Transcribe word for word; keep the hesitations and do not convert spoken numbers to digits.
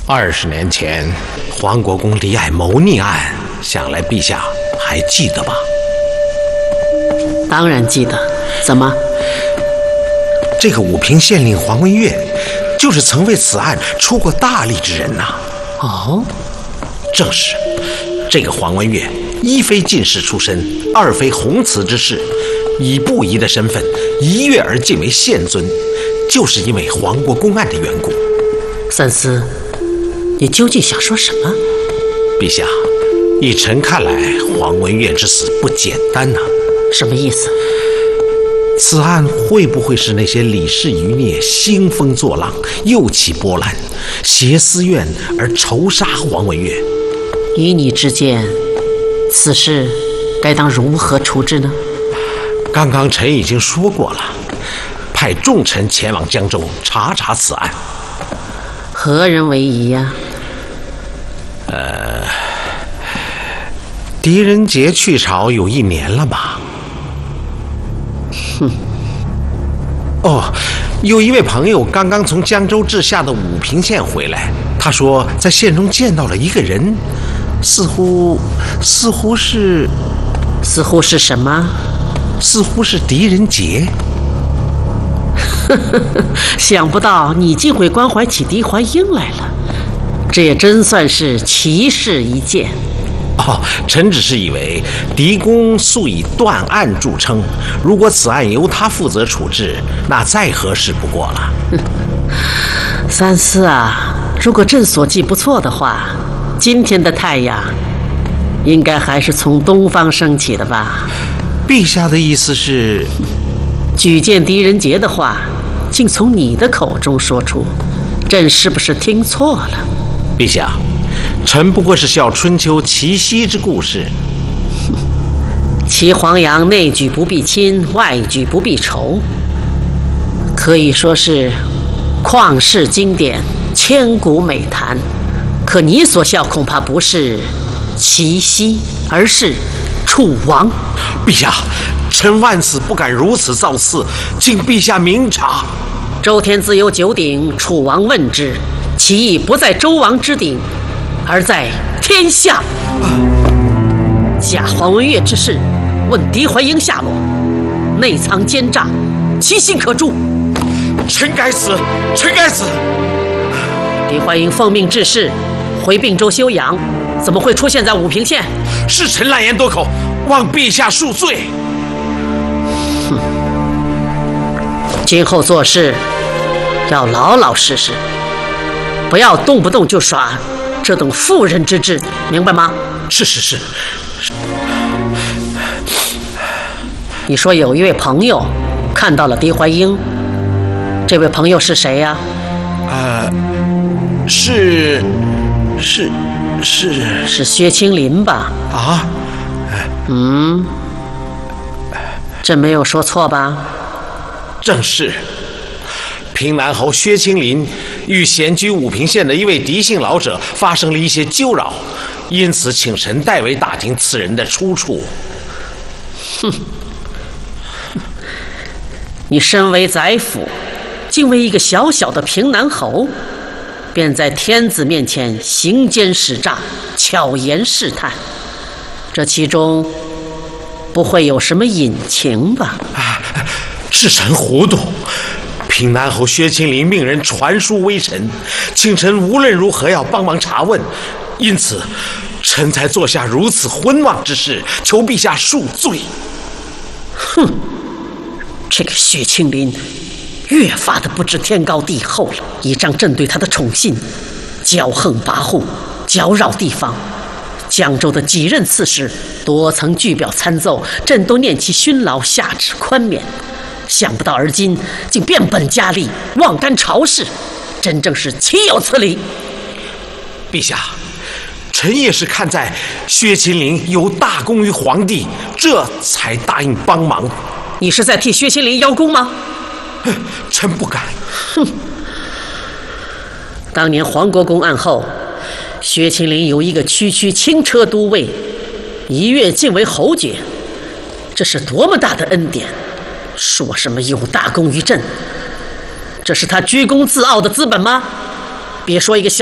二十年前黄国公离爱谋逆案，想来陛下还记得吧？ 当然记得。怎么？ 这个武平县令黄文岳，就是曾为此案出过大力之人呐、啊。 哦， 正是。这个黄文岳，一非进士出身，二非弘慈之士，以不疑的身份一跃而进为县尊，就是因为黄国公案的缘故。 三思，你究竟想说什么？ 陛下，以臣看来，黄文岳之死不简单呐、啊。 什么意思？ 此案会不会是那些李氏余孽兴风作浪，又起波澜，挟私怨而仇杀黄文岳？ 依你之见，此事该当如何处置呢？ 刚刚臣已经说过了，派重臣前往江州查查此案。 何人为宜呀、 啊？呃，狄仁杰去朝有一年了吧？ 哼。 哦，有一位朋友刚刚从江州治下的武平县回来，他说在县中见到了一个人，似乎似乎是似乎是什么？ 似乎是狄仁杰。 想不到你竟会关怀起狄怀英来了，这也真算是奇事一件。 哦，臣只是以为狄公素以断案著称，如果此案由他负责处置，那再合适不过了。 三思啊，如果朕所记不错的话，今天的太阳应该还是从东方升起的吧？ 陛下的意思是， 举荐狄仁杰的话竟从你的口中说出，朕是不是听错了？ 陛下，臣不过是笑春秋齐奚之故事。 齐黄羊内举不避亲，外举不避仇，可以说是旷世经典，千古美谈。可你所笑恐怕不是齐奚，而是楚王。 陛下，臣万死不敢如此造次，请陛下明察。 周天子有九鼎，楚王问之，其意不在周王之鼎，而在天下。假黄文岳之事，问狄怀英下落，内藏奸诈，其心可诛。 臣该死，臣该死。 狄怀英奉命致仕，回并州休养，怎么会出现在武平县？ 是臣滥言多口，望陛下恕罪。 哼，今后做事要老老实实，不要动不动就耍这种妇人之志，明白吗？ 是是是。 你说有一位朋友看到了狄怀英，这位朋友是谁呀、 啊？呃，是是是是薛青林吧？ 啊？ 嗯，朕没有说错吧？ 正是。平南侯薛青林与闲居武平县的一位狄姓老者发生了一些纠扰，因此请臣代为打听此人的出处。 哼，你身为宰辅，竟为一个小小的平南侯，便在天子面前行奸使诈，巧言试探，这其中不会有什么隐情吧？ 啊，是臣糊涂。平南侯薛青林命人传书微臣，请臣无论如何要帮忙查问，因此臣才做下如此昏妄之事，求陛下恕罪。 哼，这个薛青林越发的不知天高地厚了，倚仗朕对他的宠信，骄横跋扈，搅扰地方。江州的几任刺史多曾具表参奏，朕都念其勋劳，下旨宽免。想不到而今竟变本加厉，妄干朝事，真正是岂有此理！ 陛下，臣也是看在薛青林有大功于皇帝，这才答应帮忙。 你是在替薛青林邀功吗？ 臣不敢。 哼！当年黄国公案后，薛青林由一个区区轻车都尉，一跃竟为侯爵，这是多么大的恩典！说什么有大功于朕，这是他居功自傲的资本吗？别说一个小